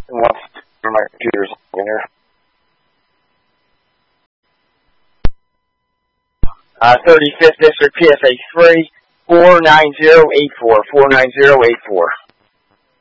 Once my computer's in here. 35th District, PSA 3, 49084, 49084.